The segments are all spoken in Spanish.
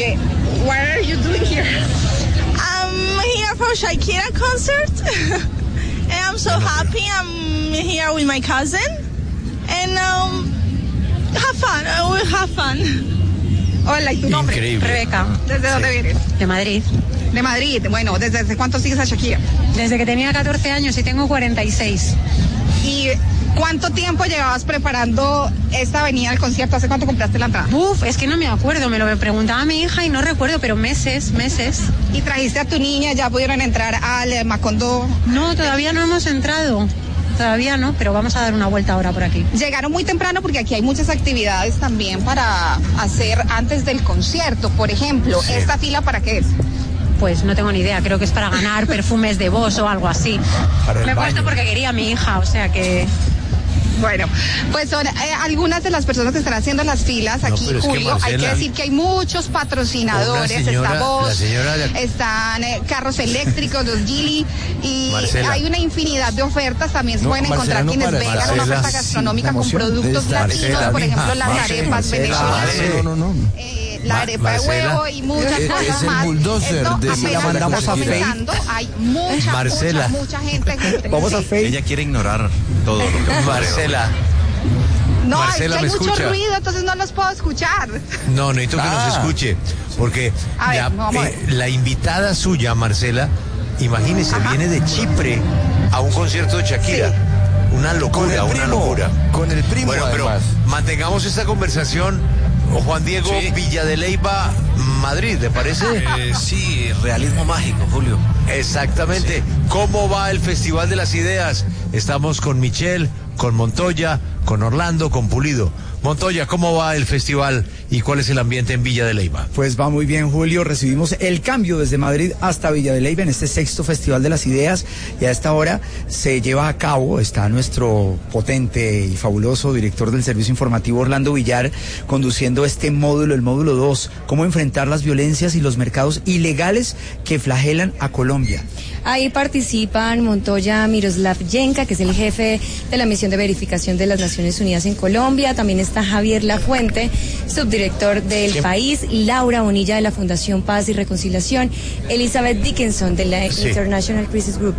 What are you doing here? I'm here for Shakira concert. And I'm so happy. I'm here with my cousin. And have fun. We'll have fun. Hola, ¿y tu nombre? Increíble. Rebeca. ¿Desde dónde vienes? De Madrid. De Madrid. Bueno, ¿desde hace cuánto sigues a Shakira? Desde que tenía 14 años y tengo 46. ¿Y cuánto tiempo llevabas preparando esta venida al concierto? ¿Hace cuánto compraste la entrada? Es que no me acuerdo, me lo preguntaba mi hija y no recuerdo, pero meses. ¿Y trajiste a tu niña? ¿Ya pudieron entrar al Macondo? No, todavía no hemos entrado. Todavía no, pero vamos a dar una vuelta ahora por aquí. Llegaron muy temprano porque aquí hay muchas actividades también para hacer antes del concierto. Por ejemplo, ¿esta fila para qué es? Pues no tengo ni idea, creo que es para ganar perfumes de Boss o algo así. Me he puesto porque quería a mi hija, o sea que... Bueno, pues son algunas de las personas que están haciendo las filas aquí, Julio. Hay que decir que hay muchos patrocinadores, está Boss, están carros eléctricos, los Geely, y Marcela, hay una infinidad de ofertas. También se pueden encontrar quienes vengan una oferta gastronómica con productos latinos, por ejemplo, las arepas venezolanas. La arepa de huevo y muchas cosas más. Esto apenas está comenzando. Hay mucha gente. Vamos a Facebook. Ella quiere ignorar todo lo que Marcela. No, Marcela, hay mucho escucha? ruido, entonces no los puedo escuchar. No, necesito que nos escuche, porque la invitada suya, Marcela, imagínese, viene de Chipre a un concierto de Shakira. Sí. Una locura. Con el primo, bueno, pero mantengamos esta conversación. Juan Diego, Villa de Leyva, Madrid, ¿te parece? Sí, realismo mágico, Julio. Exactamente. Sí. ¿Cómo va el Festival de las Ideas? Estamos con Michelle, con Montoya, con Orlando, con Pulido. Montoya, ¿cómo va el festival y cuál es el ambiente en Villa de Leyva? Pues va muy bien, Julio. Recibimos el cambio desde Madrid hasta Villa de Leyva en este 6º Festival de las Ideas, y a esta hora se lleva a cabo, está nuestro potente y fabuloso director del servicio informativo Orlando Villar conduciendo este módulo, el módulo 2, cómo enfrentar las violencias y los mercados ilegales que flagelan a Colombia. Ahí participan Montoya Miroslav Yenka, que es el jefe de la misión de verificación de las Naciones Unidas en Colombia. También está Javier Lafuente, subdirector del país, Laura Bonilla de la Fundación Paz y Reconciliación, Elizabeth Dickinson de la International Crisis Group.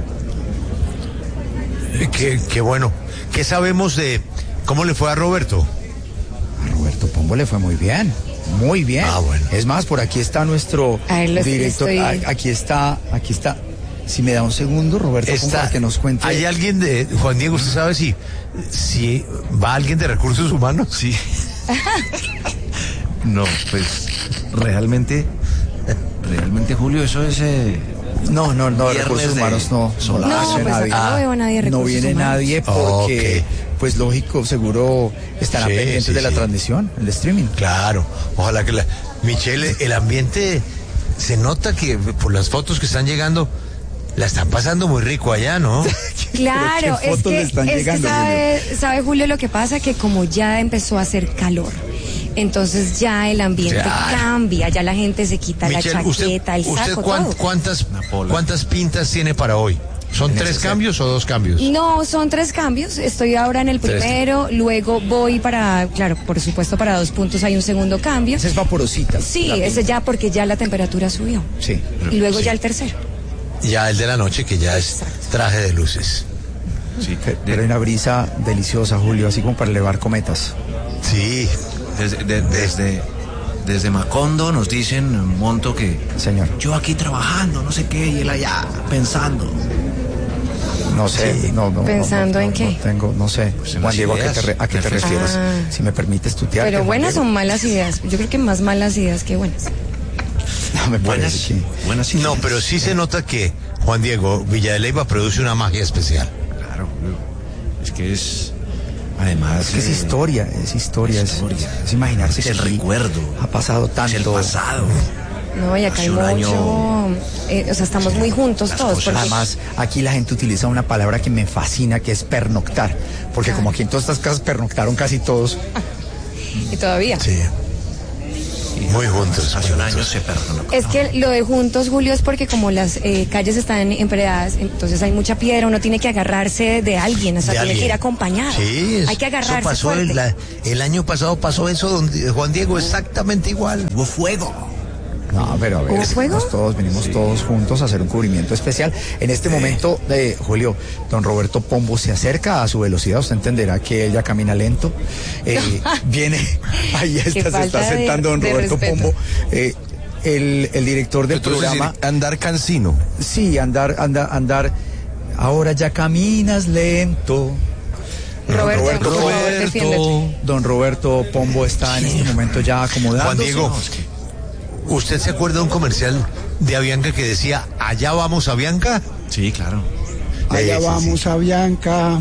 Qué bueno. ¿Qué sabemos de cómo le fue a Roberto? A Roberto Pombo le fue muy bien. Muy bien. Bueno. Es más, por aquí está nuestro director. Aquí está. Si me da un segundo, Roberto, para que nos cuente. ¿Hay alguien de Juan Diego? ¿Usted sabe si va alguien de Recursos Humanos? Sí. No, pues realmente, Julio, eso es. No, Recursos Humanos no. No veo a nadie de Recursos No viene Humanos. nadie porque, pues lógico, seguro estarán pendientes de la transmisión, el streaming. Claro, ojalá que Michelle, el ambiente, se nota que por las fotos que están llegando, la están pasando muy rico allá, ¿no? Claro, es que sabe Julio lo que pasa, que como ya empezó a hacer calor, entonces ya el ambiente cambia, ya la gente se quita Michelle, la chaqueta, el saco, todo. ¿Cuántas pintas tiene para hoy? ¿Son 3 cambios o 2 cambios? No, son 3 cambios. Estoy ahora en el primero, luego voy para, claro, por supuesto para 2 puntos hay un segundo cambio. Ese es vaporosita. Sí, ese ya porque ya la temperatura subió. Sí. Y luego ya el tercero. Ya el de la noche, que ya es traje de luces. Sí, pero hay una brisa deliciosa, Julio, así como para elevar cometas. Sí. Desde Macondo nos dicen, Monto, que... Señor. Yo aquí trabajando, no sé qué, y él allá pensando. No sé, ¿Pensando en qué? No sé. Pues Juan Diego, ¿a qué te refieres? Si me permites tutear. Pero buenas o malas ideas. Yo creo que más malas ideas que buenas. No me parece buenas ideas. No, pero sí se nota que Juan Diego, Villa de Leyva produce una magia especial. Claro, es que es... Además... Es que es historia, es imaginarse es el recuerdo. Ha pasado tanto. Es el pasado. No, y acá hay mucho... o sea, estamos muy juntos todos. Porque... Además, aquí la gente utiliza una palabra que me fascina, que es pernoctar. Porque como aquí en todas estas casas pernoctaron casi todos. Y todavía. Sí. Muy juntos. Hace un año se pernoctó. Es que lo de juntos, Julio, es porque como las calles están empedradas, entonces hay mucha piedra, uno tiene que agarrarse de alguien, o sea, tiene que ir acompañado. Sí, hay que agarrarse. Eso pasó fuerte. el año pasado pasó eso, Juan Diego, exactamente igual. Hubo fuego. No, pero a ver, venimos todos juntos a hacer un cubrimiento especial. En este momento, Julio, don Roberto Pombo se acerca a su velocidad. Usted entenderá que ella camina lento. Viene, ahí se está sentando don Roberto Pombo. El director del programa. Andar cansino. Sí, andar. Ahora ya caminas lento. Don Roberto Pombo está en este momento ya acomodado. Juan Diego, ¿usted se acuerda de un comercial de Avianca que decía, allá vamos a Avianca? Sí, claro. Allá vamos a Avianca.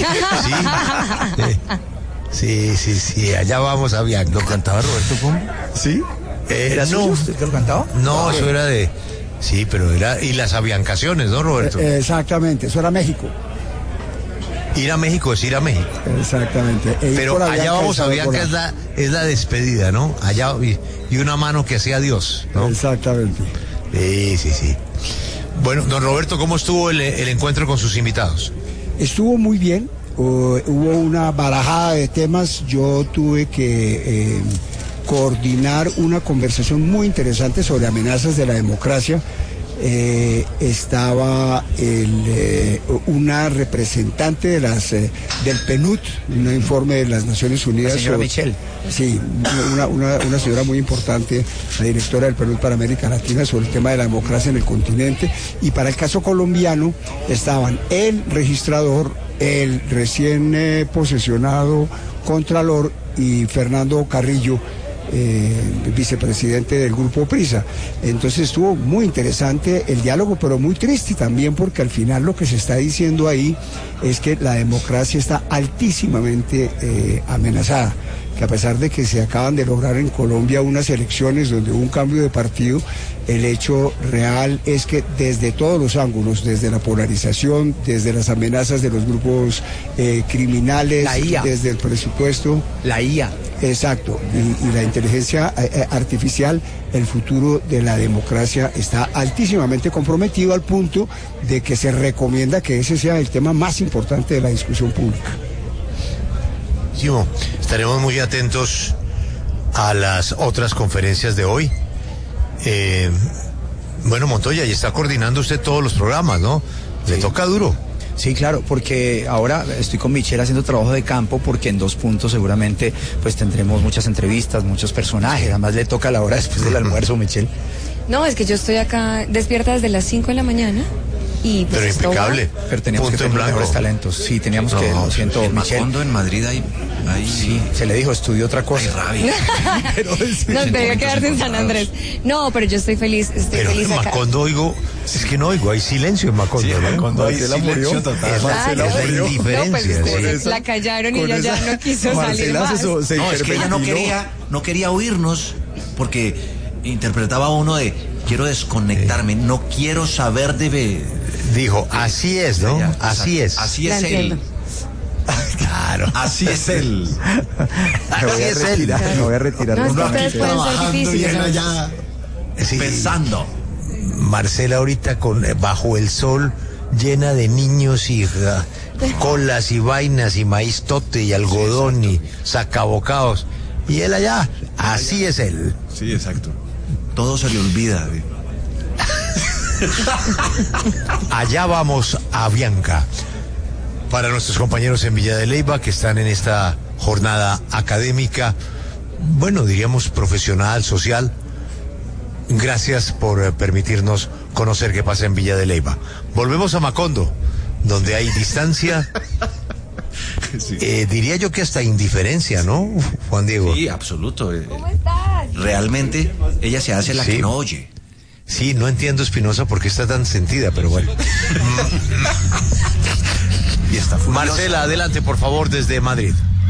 Sí, allá vamos a Avianca. ¿Lo cantaba Roberto Pombo? ¿Sí? ¿Era suyo? ¿Usted lo cantaba? No, eso era de... Sí, pero era... Y las aviancaciones, ¿no, Roberto? Exactamente, eso era México. Ir a México es ir a México. Exactamente. Pero allá vamos a Avianca es la despedida, ¿no? Allá y una mano que hacía Dios, ¿no? Exactamente. Sí. Bueno, don Roberto, ¿cómo estuvo el encuentro con sus invitados? Estuvo muy bien. Hubo una barajada de temas. Yo tuve que coordinar una conversación muy interesante sobre amenazas de la democracia. Estaba una representante de del PNUD, un informe de las Naciones Unidas. La señora Michelle. Sí, una señora muy importante, la directora del PNUD para América Latina, sobre el tema de la democracia en el continente. Y para el caso colombiano estaban el registrador, el recién posesionado Contralor y Fernando Carrillo, vicepresidente del Grupo Prisa. Entonces estuvo muy interesante el diálogo, pero muy triste también, porque al final lo que se está diciendo ahí es que la democracia está altísimamente amenazada, que a pesar de que se acaban de lograr en Colombia unas elecciones donde hubo un cambio de partido, el hecho real es que desde todos los ángulos, desde la polarización, desde las amenazas de los grupos criminales, la IA, desde el presupuesto, la IA. Exacto, y la inteligencia artificial, el futuro de la democracia está altísimamente comprometido, al punto de que se recomienda que ese sea el tema más importante de la discusión pública. Estaremos muy atentos a las otras conferencias de hoy. Bueno, Montoya, y está coordinando usted todos los programas, ¿no? Le toca duro. Sí, claro, porque ahora estoy con Michelle haciendo trabajo de campo, porque en 2 puntos seguramente pues tendremos muchas entrevistas, muchos personajes. Además le toca la hora después del almuerzo, Michelle. No, es que yo estoy acá despierta desde las 5 de la mañana. Y pues pero impecable. Pero teníamos que tener mejores talentos. Sí, teníamos que, lo siento, en Michelle. Macondo, en Madrid, hay sí, se le dijo, estudió otra cosa. Hay rabia. No, debe quedarse en San Andrés. No, pero yo estoy feliz, pero feliz en acá. Macondo oigo, es que no oigo, hay silencio en Macondo. Sí, en Macondo hay silencio total. Es la indiferencia. No, pues la callaron y ella ya no quiso salir más. No, es que ella no quería oírnos, porque interpretaba uno de, quiero desconectarme, no quiero saber de... Dijo, así es, ¿no? Así es. Así es él. Claro. Así es él. Así es él. Me voy a retirar. No, es que ustedes pueden ser difíciles. Ya pensando. Marcela ahorita bajo el sol, llena de niños y colas y vainas y maíz tote y algodón y sacabocados. Y él allá, así es él. Sí, exacto. Todo se le olvida. Allá vamos a Avianca. Para nuestros compañeros en Villa de Leyva que están en esta jornada académica, bueno, diríamos profesional, social, gracias por permitirnos conocer qué pasa en Villa de Leyva. Volvemos a Macondo, donde hay distancia, sí. Diría yo que hasta indiferencia, ¿no, Juan Diego? Sí, absoluto. ¿Cómo estás? Realmente ella se hace la que no oye. Sí, no entiendo, Espinosa, por qué está tan sentida, pero bueno. Y está furiosa. Marcela, adelante, por favor, desde Madrid.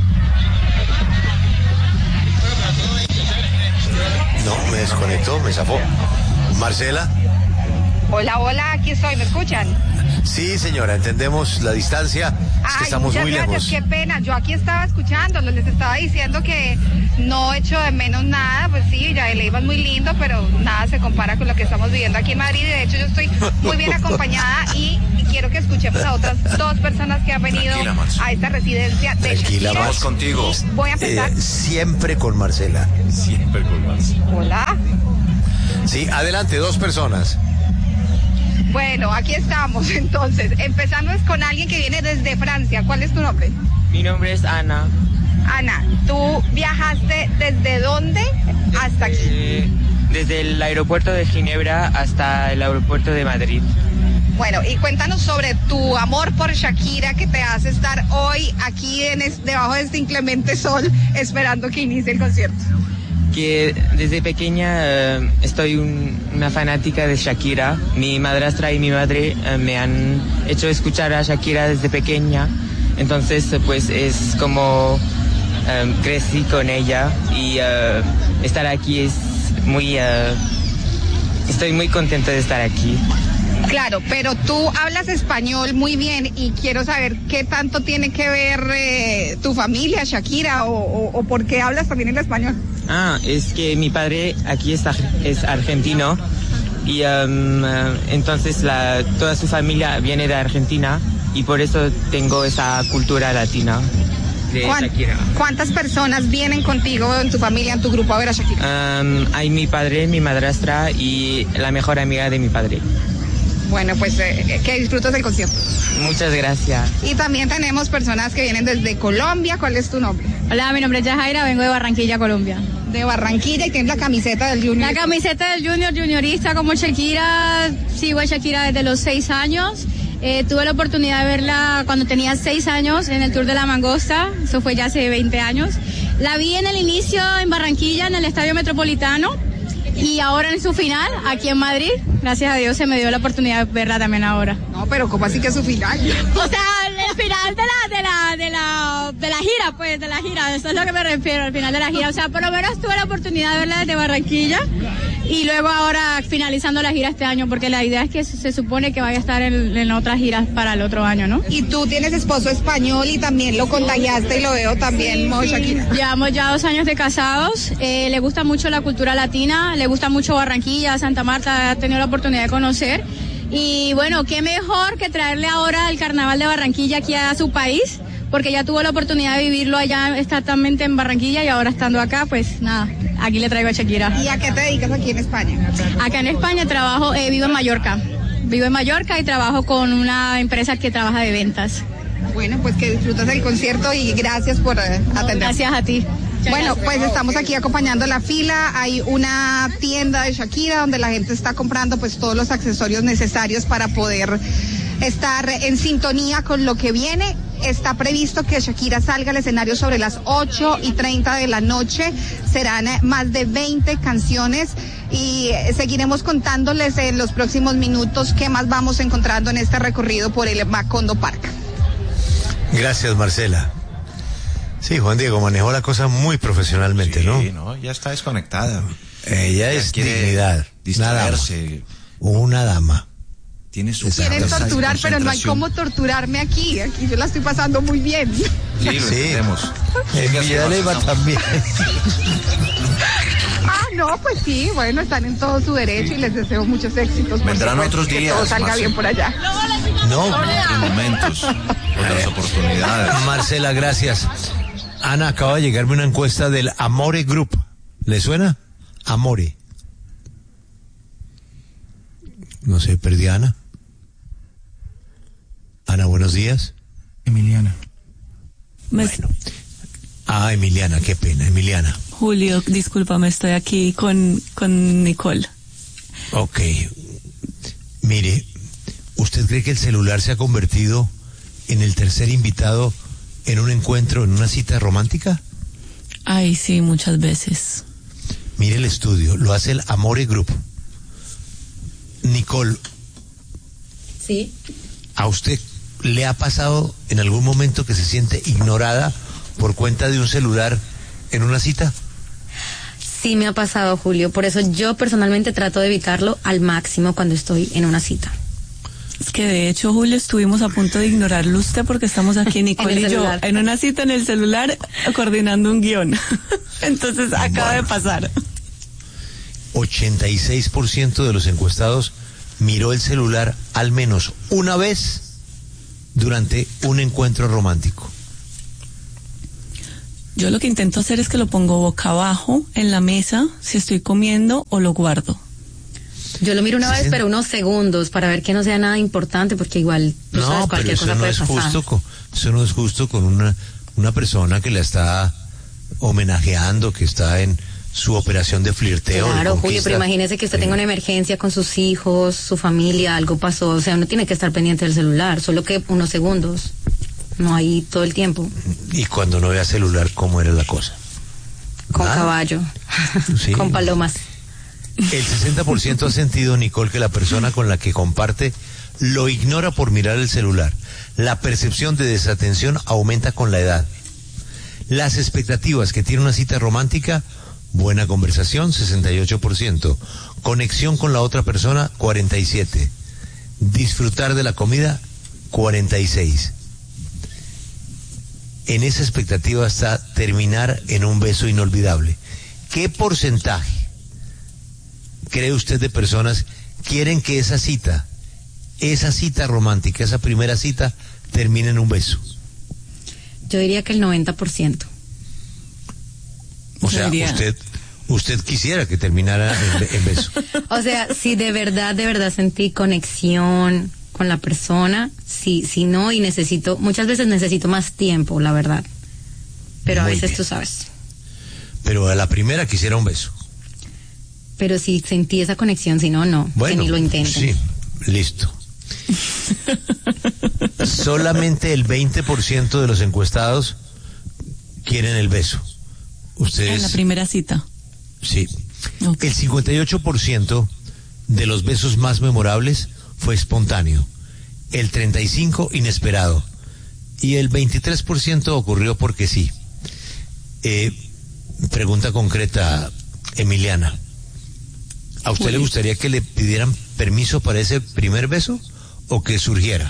No, me desconectó, me zafó. Marcela. Hola, aquí estoy, ¿me escuchan? Sí, señora, entendemos la distancia, es que estamos muy lejos. Qué pena, yo aquí estaba escuchándolos, les estaba diciendo que no echo de menos nada, pues sí, Villa de Leyva es muy lindo, pero nada se compara con lo que estamos viviendo aquí en Madrid. De hecho, yo estoy muy bien acompañada y quiero que escuchemos a otras 2 personas que han venido a esta residencia de Tranquila, Shakira. vamos contigo. Voy a empezar. Siempre con Marcela. Siempre con Marcela. Hola. Sí, Sí, adelante, 2 personas. Bueno, aquí estamos entonces. Empezando es con alguien que viene desde Francia. ¿Cuál es tu nombre? Mi nombre es Ana. Ana, ¿tú viajaste desde dónde hasta aquí? Desde el aeropuerto de Ginebra hasta el aeropuerto de Madrid. Bueno, y cuéntanos sobre tu amor por Shakira que te hace estar hoy aquí debajo de este inclemente sol esperando que inicie el concierto. Que desde pequeña estoy una fanática de Shakira. Mi madrastra y mi madre me han hecho escuchar a Shakira desde pequeña. Entonces, pues es como crecí con ella y estar aquí es muy... estoy muy contenta de estar aquí. Claro, pero tú hablas español muy bien y quiero saber qué tanto tiene que ver tu familia, Shakira, o por qué hablas también el español. Es que mi padre aquí es argentino y entonces toda su familia viene de Argentina y por eso tengo esa cultura latina de Shakira. ¿Cuántas personas vienen contigo en tu familia, en tu grupo a ver a Shakira? Hay mi padre, mi madrastra y la mejor amiga de mi padre. Bueno, pues que disfrutas del concierto. Muchas gracias. Y también tenemos personas que vienen desde Colombia. ¿Cuál es tu nombre? Hola, mi nombre es Yajaira, vengo de Barranquilla, Colombia. De Barranquilla, y tienes la camiseta del Junior. La camiseta del Junior, juniorista como Shakira. Sigo a Shakira desde los 6 años. Tuve la oportunidad de verla cuando tenía 6 años en el Tour de la Mangosta. Eso fue ya hace 20 años. La vi en el inicio en Barranquilla, en el Estadio Metropolitano. Y ahora en su final, aquí en Madrid, gracias a Dios se me dio la oportunidad de verla también ahora. No, pero ¿cómo así que es su final? O sea, el final de la gira, pues, de la gira, eso es lo que me refiero, al final de la gira. O sea, por lo menos tuve la oportunidad de verla desde Barranquilla y luego ahora finalizando la gira este año, porque la idea es que se supone que vaya a estar en otras giras para el otro año, ¿no? Y tú tienes esposo español y también lo contagiaste y lo veo también, sí, Shakira. Llevamos ya 2 años de casados, le gusta mucho la cultura latina, le gusta mucho Barranquilla, Santa Marta, ha tenido la oportunidad de conocer. Y bueno, qué mejor que traerle ahora el carnaval de Barranquilla aquí a su país, porque ya tuvo la oportunidad de vivirlo allá exactamente en Barranquilla y ahora estando acá, pues nada, aquí le traigo a Shakira. ¿Y a qué te dedicas aquí en España? Acá en España trabajo, vivo en Mallorca. Vivo en Mallorca y trabajo con una empresa que trabaja de ventas. Bueno, pues que disfrutas del concierto y gracias por atender. Gracias a ti. Bueno, pues estamos aquí acompañando la fila. Hay una tienda de Shakira donde la gente está comprando pues todos los accesorios necesarios para poder estar en sintonía con lo que viene. Está previsto que Shakira salga al escenario sobre las 8:30 de la noche. Serán más de 20 canciones y seguiremos contándoles en los próximos minutos qué más vamos encontrando en este recorrido por el Macondo Park. Gracias, Marcela. Sí, Juan Diego manejó la cosa muy profesionalmente, sí, ¿no? Sí, no, ya está desconectada. Ella es dignidad. Distraerse. Una dama. Tiene su Quieren torturar, pero no hay cómo torturarme aquí. Aquí yo la estoy pasando muy bien. Sí, lo entendemos. En Villaleva también. No, pues sí, bueno, están en todo su derecho y les deseo muchos éxitos. Vendrán otros días. Que todo salga bien por allá. No, en momentos, otras oportunidades. Marcela, gracias. Ana, acaba de llegarme una encuesta del Amore Group. ¿Le suena? Amore. No sé, perdí a Ana. Ana, buenos días. Emiliana. Bueno. Emiliana, qué pena, Emiliana. Julio, discúlpame, estoy aquí con Nicole. Ok. Mire, ¿usted cree que el celular se ha convertido en el tercer invitado en un encuentro, en una cita romántica? Ay, sí, muchas veces. Mire el estudio, lo hace el Amore Group. Nicole. Sí. ¿A usted le ha pasado en algún momento que se siente ignorada por cuenta de un celular en una cita? Sí me ha pasado, Julio, por eso yo personalmente trato de evitarlo al máximo cuando estoy en una cita. Es que de hecho, Julio, estuvimos a punto de ignorarlo usted porque estamos aquí, Nicole y yo, en una cita en el celular coordinando un guión. Entonces acaba de pasar. 86% de los encuestados miró el celular al menos una vez durante un encuentro romántico. Yo lo que intento hacer es que lo pongo boca abajo en la mesa si estoy comiendo o lo guardo. Yo lo miro una vez, pero unos segundos, para ver que no sea nada importante, porque igual no, cualquier cosa puede pasar. Eso no es justo con una persona que la está homenajeando, que está en su operación de flirteo. Claro, Julio, pero imagínese que usted tenga una emergencia con sus hijos, su familia, algo pasó, o sea, uno tiene que estar pendiente del celular, solo que unos segundos, no ahí todo el tiempo. Y cuando no vea celular, ¿cómo era la cosa? Con caballo, sí. Con palomas. El 60% ha sentido, Nicole, que la persona con la que comparte lo ignora por mirar el celular. La percepción de desatención aumenta con la edad. Las expectativas que tiene una cita romántica: buena conversación, 68%. Conexión con la otra persona, 47%. Disfrutar de la comida, 46%. En esa expectativa está terminar en un beso inolvidable. ¿Qué porcentaje cree usted de personas quieren que esa cita romántica, esa primera cita, termine en un beso? Yo diría que el 90%. O sea, usted quisiera que terminara en beso. O sea, si de verdad sentí conexión con la persona, si no, y muchas veces necesito más tiempo, la verdad. Pero a veces tú sabes. Pero a la primera quisiera un beso. Pero si sentí esa conexión, si no, bueno, que ni lo intenten. Sí, listo. Solamente el 20% de los encuestados quieren el beso. Ustedes. En la primera cita. Sí. Okay. El 58% de los besos más memorables fue espontáneo. El 35% inesperado. Y el 23% ocurrió porque sí. Pregunta concreta, Emiliana. ¿A usted le gustaría que le pidieran permiso para ese primer beso o que surgiera?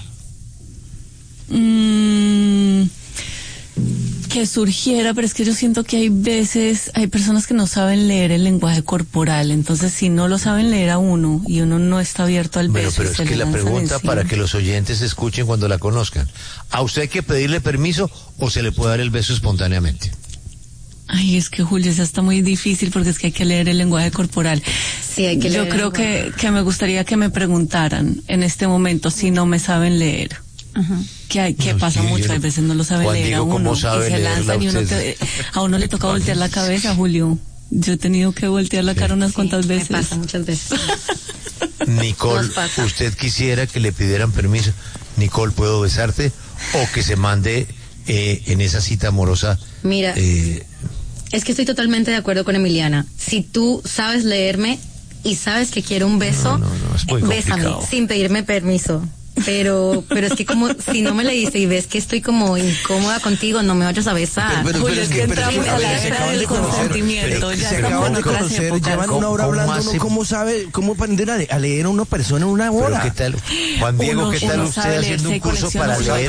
Que surgiera, pero es que yo siento que hay personas que no saben leer el lenguaje corporal, entonces si no lo saben leer a uno y uno no está abierto al beso. Pero es que la pregunta para que los oyentes escuchen cuando la conozcan: ¿a usted hay que pedirle permiso o se le puede dar el beso espontáneamente? Ay, es que Julio, eso está muy difícil porque es que hay que leer el lenguaje corporal. Sí, hay que leer. Yo creo que me gustaría que me preguntaran en este momento si no me saben leer. Uh-huh. Que pasa mucho, hay veces no lo saben leer a uno y se lanzan y a uno le toca voltear la cabeza, Julio. Yo he tenido que voltear la cara unas cuantas veces. Me pasa muchas veces. Nicole, ¿usted quisiera que le pidieran permiso? Nicole, ¿puedo besarte? O que se mande en esa cita amorosa. Mira, es que estoy totalmente de acuerdo con Emiliana. Si tú sabes leerme y sabes que quiero un beso, bésame sin pedirme permiso. Pero es que como si no me leíste y ves que estoy como incómoda contigo, no me vayas a besar. Pero es que entramos a la era del consentimiento. Ya se acaban de conocer, llevan una hora hablando, ¿cómo aprender a leer a una persona en una hora? ¿Qué tal, Juan Diego? ¿Qué tal usted haciendo un curso para leer?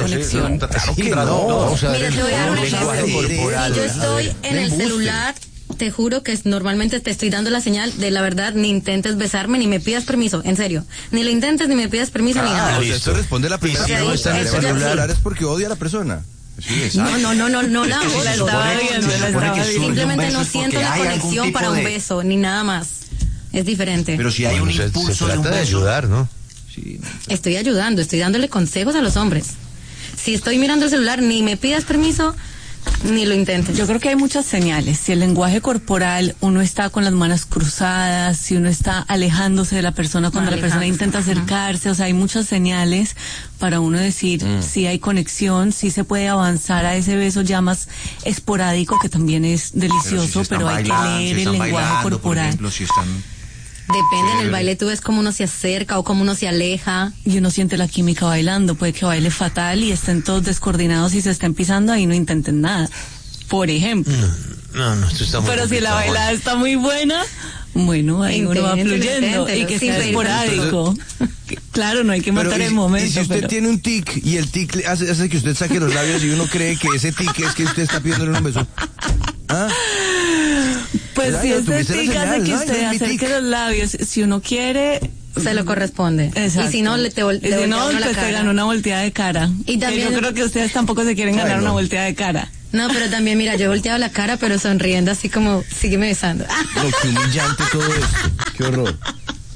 Claro, mira, te voy a dar un ejemplo. Si yo estoy en el celular, te juro que normalmente te estoy dando la señal de la verdad, ni intentes besarme, ni me pidas permiso, en serio. Ni lo intentes, ni me pidas permiso, ni nada. Esto responde la primera. Si no está en el celular es porque odia a la persona. Sí, no la odio. Simplemente no siento la conexión para un beso, ni nada más. Es diferente. Pero si hay un impulso se trata de ayudar, ¿no? Sí. Estoy ayudando, estoy dándole consejos a los hombres. Si estoy mirando el celular, ni me pidas permiso, ni lo intentes. Yo creo que hay muchas señales. Si el lenguaje corporal, uno está con las manos cruzadas, si uno está alejándose de la persona cuando la persona intenta acercarse, o sea, hay muchas señales para uno decir si hay conexión, si se puede avanzar a ese beso ya más esporádico, que también es delicioso, pero hay que leer el lenguaje corporal. Por ejemplo, si están... Depende, en el baile tú ves cómo uno se acerca o cómo uno se aleja. Y uno siente la química bailando, puede que baile fatal y estén todos descoordinados y se estén pisando, ahí no intenten nada, por ejemplo. No, esto está muy Pero si la bailada está muy buena, bueno, ahí uno va fluyendo y que sea esporádico. Claro, no hay que matar el momento. Y si usted tiene un tic y el tic hace que usted saque los labios y uno cree que ese tic es que usted está pidiéndole un beso. ¿Ah? Pues si este tic hace que usted acerque los labios, si uno quiere, se lo corresponde. Exacto. Y si no, te pues te ganó una volteada de cara. Y también yo creo que ustedes tampoco se quieren ganar una volteada de cara. No, pero también, mira, yo he volteado la cara, pero sonriendo así como, sígueme besando. No, qué humillante todo esto. Qué horror.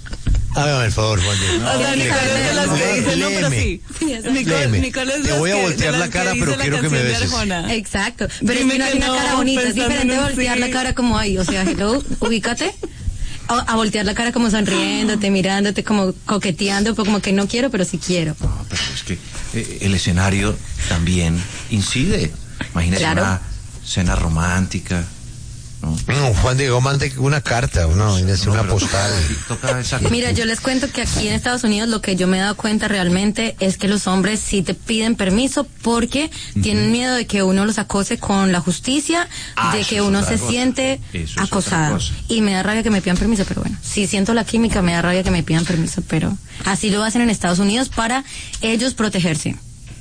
Hágame el favor, Juan Diego. O sea, Nicole es de las que dice, no, pero sí. Nicole es de Te voy a voltear la cara, pero quiero que me beses. Exacto. Pero es que no tiene una cara bonita. Es diferente voltear la cara como ahí. O sea, hello, ubícate. A voltear la cara como sonriéndote, mirándote, como coqueteando, como que no quiero, pero sí quiero. No, pero es que el escenario también incide. Imagínese una cena romántica. No, Juan Diego, mande una carta, una postal. Mira, yo les cuento que aquí en Estados Unidos lo que yo me he dado cuenta realmente es que los hombres sí te piden permiso porque tienen miedo de que uno los acose con la justicia, de que uno se siente acosado. Y me da rabia que me pidan permiso, pero bueno, si siento la química me da rabia que me pidan permiso, pero así lo hacen en Estados Unidos para ellos protegerse.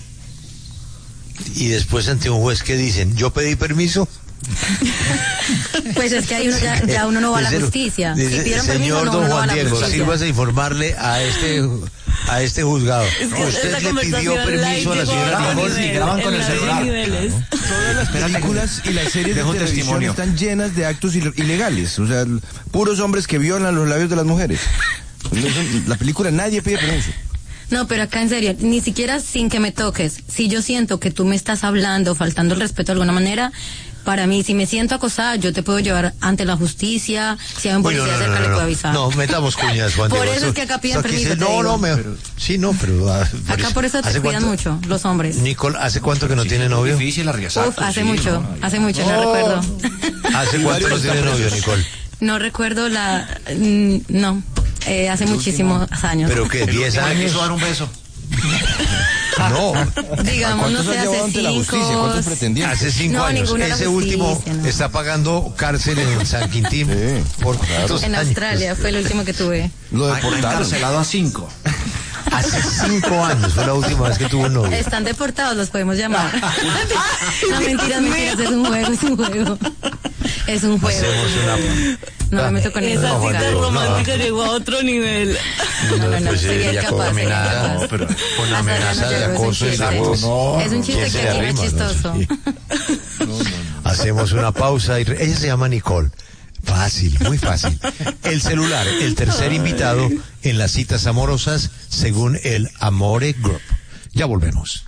Y después ante un juez que dicen, ¿yo pedí permiso? Pues es que ahí uno ya uno no va a la justicia. Si pidieron permiso, no, uno va a la justicia. Sírvase a informarle a este juzgado. Usted le pidió permiso a la señora Nicole y graban con el celular. Todas las películas y las series de televisión están llenas de actos ilegales. O sea, puros hombres que violan los labios de las mujeres. La película nadie pide permiso. No, pero acá en serio, ni siquiera sin que me toques. Si yo siento que tú me estás hablando, faltando el respeto de alguna manera, para mí, si me siento acosada, yo te puedo llevar ante la justicia. Si hay un policía cerca, le puedo avisar. No, metamos cuñas, Juan Diego. Por eso es que acá piden permiso. Pero acá por eso te cuidan mucho, los hombres. Nicole, ¿hace cuánto que no tiene novio? Hace mucho, no recuerdo. ¿Hace cuánto no tiene novio, Nicole? No recuerdo no. Hace muchísimos años. ¿Pero qué? ¿10 años? ¿Quiso dar un beso? No. Digamos, no sé, hace 5. ¿Cuántos pretendían? Hace 5 años. Ese último está pagando cárcel en San Quintín. En Australia fue el último que tuve. Lo deportaron. Encarcelado a 5. Hace 5 años fue la última vez que tuvo un novio. Están deportados, los podemos llamar. No, mentiras, es un juego. Es un juego. No me meto con eso. Esa cita romántica llegó a otro nivel. No, sería incapaz. Pero con amenaza de acoso y de es un chiste que aquí no es chistoso. Hacemos una pausa y ella se llama Nicole. Fácil, muy fácil. El celular, el tercer invitado en las citas amorosas según el Amore Group. Ya volvemos.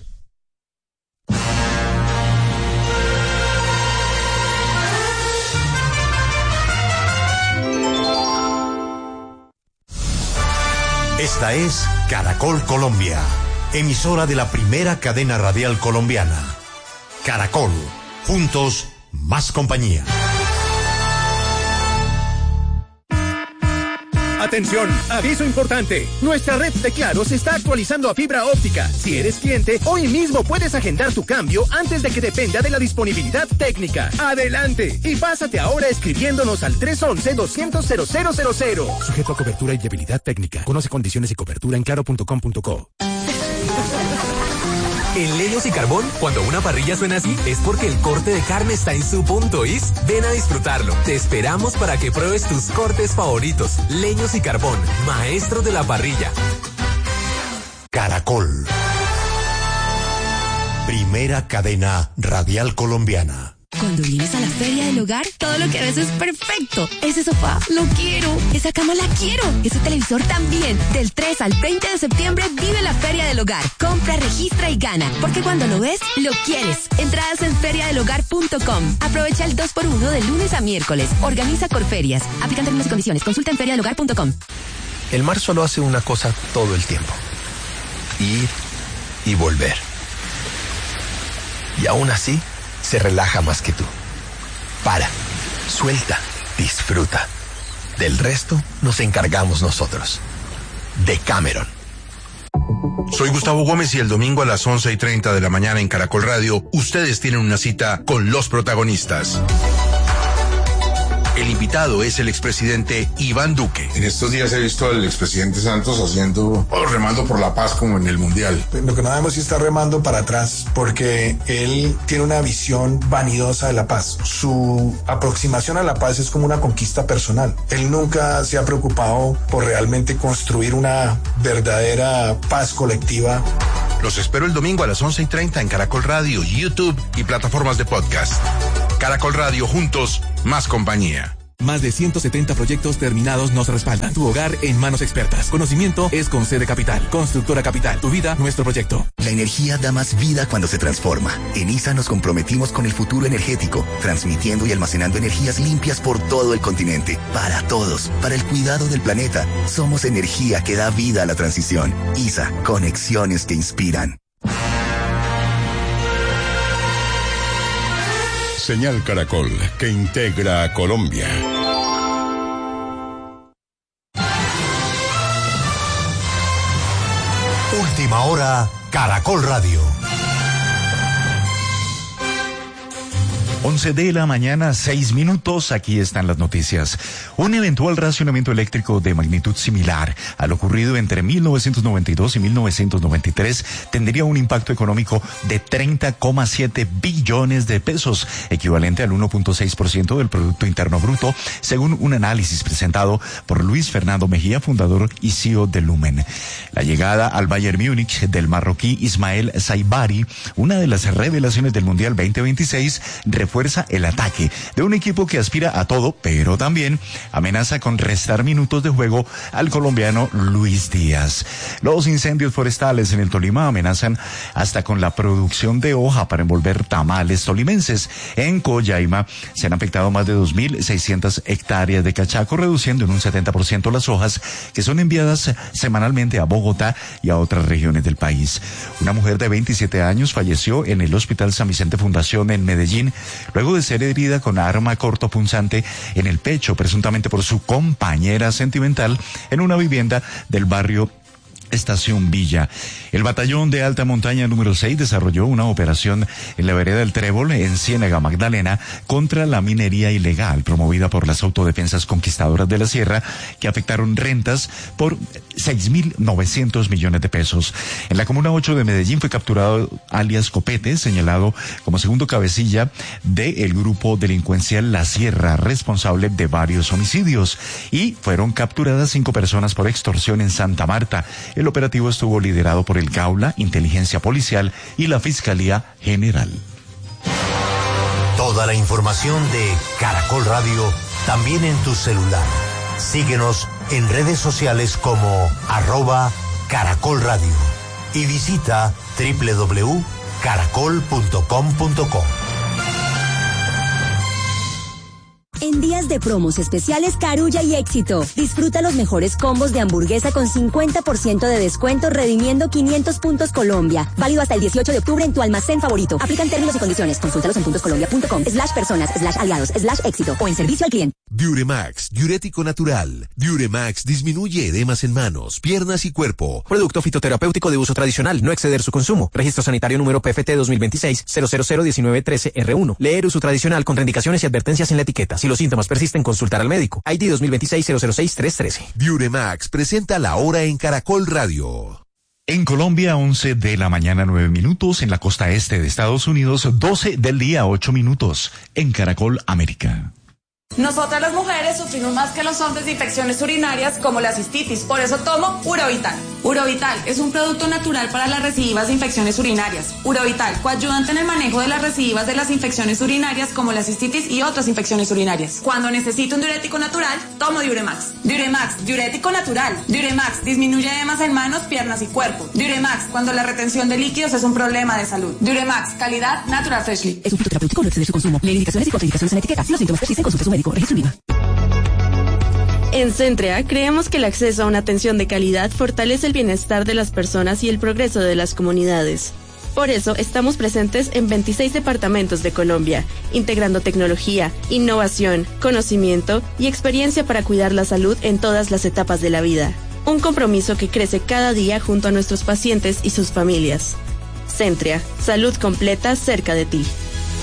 Esta es Caracol Colombia, emisora de la primera cadena radial colombiana. Caracol, juntos, más compañía. Atención, aviso importante. Nuestra red de Claro se está actualizando a fibra óptica. Si eres cliente, hoy mismo puedes agendar tu cambio antes de que dependa de la disponibilidad técnica. Adelante y pásate ahora escribiéndonos al 311-200-0000. Sujeto a cobertura y viabilidad técnica. Conoce condiciones y cobertura en claro.com.co. En Leños y Carbón, cuando una parrilla suena así, es porque el corte de carne está en su punto, ¿is? Ven a disfrutarlo. Te esperamos para que pruebes tus cortes favoritos. Leños y Carbón, maestros de la parrilla. Caracol. Primera cadena radial colombiana. Cuando vienes a la Feria del Hogar, todo lo que ves es perfecto. Ese sofá, lo quiero. Esa cama, la quiero. Ese televisor también. Del 3 al 20 de septiembre, vive la Feria del Hogar. Compra, registra y gana. Porque cuando lo ves, lo quieres. Entradas en feriadelhogar.com. Aprovecha el 2x1 de lunes a miércoles. Organiza Corferias. Aplican términos y condiciones. Consulta en feriadelhogar.com. El mar solo hace una cosa todo el tiempo. Ir y volver. Y aún así, se relaja más que tú. Para, suelta, disfruta. Del resto nos encargamos nosotros. Decameron. Soy Gustavo Gómez y el domingo a las 11:30 de la mañana en Caracol Radio, ustedes tienen una cita con los protagonistas. El invitado es el expresidente Iván Duque. En estos días he visto al expresidente Santos remando por la paz como en el Mundial. Lo que no sabemos es si está remando para atrás, porque él tiene una visión vanidosa de la paz. Su aproximación a la paz es como una conquista personal. Él nunca se ha preocupado por realmente construir una verdadera paz colectiva. Los espero el domingo a las 11:30 en Caracol Radio, YouTube y plataformas de podcast. Caracol Radio, juntos, más compañía. Más de 170 proyectos terminados nos respaldan. Tu hogar en manos expertas. Conocimiento es con C de Capital. Constructora Capital. Tu vida, nuestro proyecto. La energía da más vida cuando se transforma. En ISA nos comprometimos con el futuro energético, transmitiendo y almacenando energías limpias por todo el continente. Para todos, para el cuidado del planeta. Somos energía que da vida a la transición. ISA, conexiones que inspiran. Señal Caracol, que integra a Colombia. Última hora, Caracol Radio. 11 de la mañana, 6 minutos, aquí están las noticias. Un eventual racionamiento eléctrico de magnitud similar a lo ocurrido entre 1992 y 1993 tendría un impacto económico de 30,7 billones de pesos, equivalente al 1.6% del Producto Interno Bruto, según un análisis presentado por Luis Fernando Mejía, fundador y CEO de Lumen. La llegada al Bayern Múnich del marroquí Ismael Saibari, una de las revelaciones del Mundial 2026, refuerza el ataque de un equipo que aspira a todo, pero también amenaza con restar minutos de juego al colombiano Luis Díaz. Los incendios forestales en el Tolima amenazan hasta con la producción de hoja para envolver tamales tolimenses. En Coyaima se han afectado más de 2.600 hectáreas de cachaco, reduciendo en un 70% las hojas que son enviadas semanalmente a Bogotá y a otras regiones del país. Una mujer de 27 años falleció en el Hospital San Vicente Fundación en Medellín, luego de ser herida con arma cortopunzante en el pecho, presuntamente por su compañera sentimental, en una vivienda del barrio Estación Villa. El batallón de alta montaña número 6 desarrolló una operación en la vereda del Trébol, en Ciénaga Magdalena, contra la minería ilegal promovida por las autodefensas conquistadoras de la sierra, que afectaron rentas por 6.900 millones de pesos. En la comuna 8 de Medellín fue capturado alias Copete, señalado como segundo cabecilla del grupo delincuencial La Sierra, responsable de varios homicidios, y fueron capturadas 5 personas por extorsión en Santa Marta. El operativo estuvo liderado por el Gaula, Inteligencia Policial y la Fiscalía General. Toda la información de Caracol Radio también en tu celular. Síguenos en redes sociales como @Caracol Radio y visita www.caracol.com.co. En días de promos especiales Carulla y Éxito, disfruta los mejores combos de hamburguesa con 50% de descuento redimiendo 500 puntos Colombia. Válido hasta el 18 de octubre en tu almacén favorito. Aplican términos y condiciones. Consúltalos en puntoscolombia.com/personas/aliados/éxito o en servicio al cliente. Diuremax, diurético natural. Diuremax disminuye edemas en manos, piernas y cuerpo. Producto fitoterapéutico de uso tradicional, no exceder su consumo. Registro sanitario número PFT 2026-0001913-R1. Leer uso tradicional, contraindicaciones y advertencias en la etiqueta. Si los síntomas persisten, consultar al médico. ID 2026-006-313. Diuremax presenta La Hora en Caracol Radio. En Colombia, 11 de la mañana, 9 minutos. En la costa este de Estados Unidos, 12 del día, 8 minutos. En Caracol América. Nosotras las mujeres sufrimos más que los hombres de infecciones urinarias como la cistitis, por eso tomo Urovital. Urovital es un producto natural para las recidivas de infecciones urinarias. Urovital, coayudante en el manejo de las recidivas de las infecciones urinarias como la cistitis y otras infecciones urinarias. Cuando necesito un diurético natural, tomo Diuremax. Diuremax, diurético natural. Diuremax, disminuye edemas en manos, piernas y cuerpo. Diuremax, cuando la retención de líquidos es un problema de salud. Diuremax, calidad Natural Freshly. Es un fitoterapéutico, no exceder su consumo. Lee indicaciones y contraindicaciones en la etiqueta. Si los síntomas persisten, consulte a su médico. Registro INVIMA. En Centrea creemos que el acceso a una atención de calidad fortalece el bienestar de las personas y el progreso de las comunidades. Por eso estamos presentes en 26 departamentos de Colombia, integrando tecnología, innovación, conocimiento y experiencia para cuidar la salud en todas las etapas de la vida. Un compromiso que crece cada día junto a nuestros pacientes y sus familias. Centrea, salud completa cerca de ti.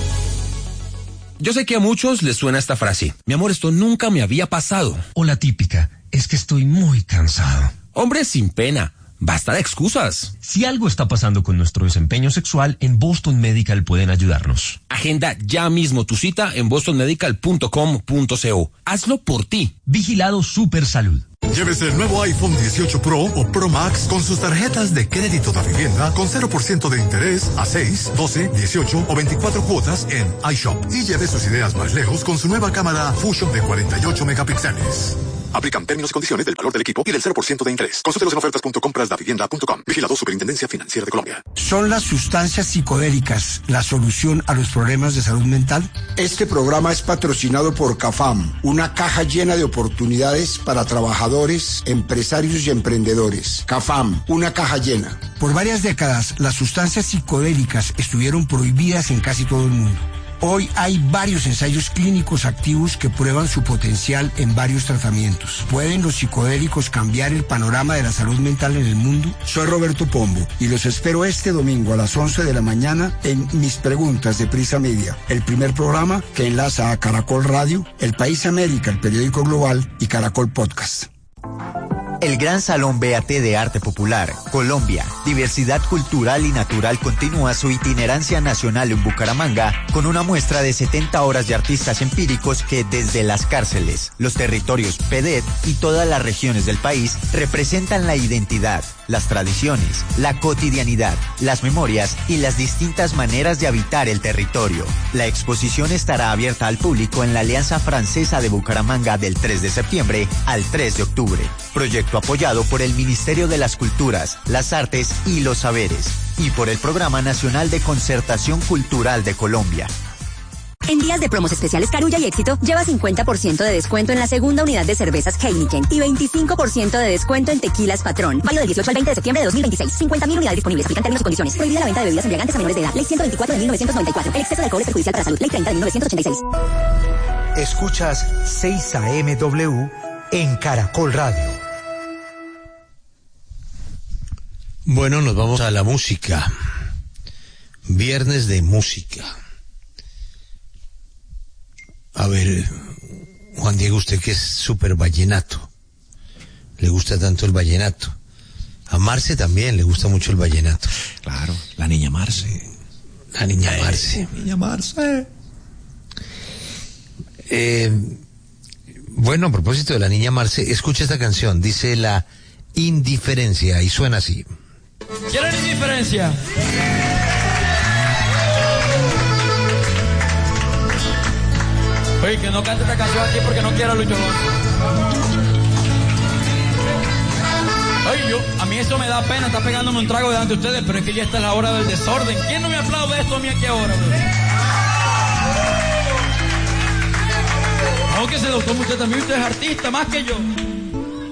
Yo sé que a muchos les suena esta frase. Mi amor, esto nunca me había pasado. O la típica, es que estoy muy cansado. Hombre, sin pena. Basta de excusas. Si algo está pasando con nuestro desempeño sexual, en Boston Medical pueden ayudarnos. Agenda ya mismo tu cita en bostonmedical.com.co. Hazlo por ti. Vigilado Super Salud. Llévese el nuevo iPhone 18 Pro o Pro Max con sus tarjetas de crédito de vivienda con 0% de interés a 6, 12, 18 o 24 cuotas en iShop. Y lleve sus ideas más lejos con su nueva cámara Fusion de 48 megapíxeles. Aplican términos y condiciones del valor del equipo y del 0% de interés. Consúltelos en ofertas.comprasdavivienda.com. Vigilado Superintendencia Financiera de Colombia. ¿Son las sustancias psicodélicas la solución a los problemas de salud mental? Este programa es patrocinado por CAFAM, una caja llena de oportunidades para trabajadores, empresarios y emprendedores. CAFAM, una caja llena. Por varias décadas, las sustancias psicodélicas estuvieron prohibidas en casi todo el mundo. Hoy hay varios ensayos clínicos activos que prueban su potencial en varios tratamientos. ¿Pueden los psicodélicos cambiar el panorama de la salud mental en el mundo? Soy Roberto Pombo y los espero este domingo a las 11 de la mañana en Mis Preguntas de Prisa Media, el primer programa que enlaza a Caracol Radio, El País América, el periódico global y Caracol Podcast. El Gran Salón BAT de Arte Popular, Colombia, Diversidad Cultural y Natural continúa su itinerancia nacional en Bucaramanga con una muestra de 70 horas de artistas empíricos que desde las cárceles, los territorios PEDET y todas las regiones del país representan la identidad, las tradiciones, la cotidianidad, las memorias y las distintas maneras de habitar el territorio. La exposición estará abierta al público en la Alianza Francesa de Bucaramanga del 3 de septiembre al 3 de octubre. Proyecto apoyado por el Ministerio de las Culturas, las Artes y los Saberes y por el Programa Nacional de Concertación Cultural de Colombia. En días de promos especiales Carulla y Éxito, lleva 50% de descuento en la segunda unidad de cervezas Heineken y 25% de descuento en tequilas Patrón. Válido del 18 al 20 de septiembre de 2026. 50.000 unidades disponibles. Aplican términos y condiciones. Prohibida la venta de bebidas embriagantes a menores de edad. Ley 124 de 1994. El exceso de alcohol es perjudicial para la salud. Ley 30 de 1986. Escuchas 6 AMW en Caracol Radio. Bueno, nos vamos a la música. Viernes de música. A ver, Juan Diego, usted que es súper vallenato. Le gusta tanto el vallenato. A Marce también le gusta mucho el vallenato. Claro, la niña Marce. La niña Marce. Niña Marce. Bueno, a propósito de la niña Marce, escucha esta canción. Dice La Indiferencia y suena así. ¿Quieren indiferencia? Oye, que no cante esta canción aquí porque no quiero a Lucho Alonso. Oye, a mí eso me da pena, está pegándome un trago delante de ustedes, pero es que ya está la hora del desorden. ¿Quién no me aplaude esto a mí aquí ahora? Aunque se lo tome usted también, usted es artista más que yo.